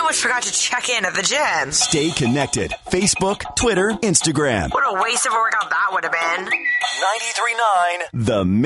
almost forgot to check in at the gym. Stay connected. Facebook, Twitter, Instagram. What a waste of a workout that would have been. 93.9 The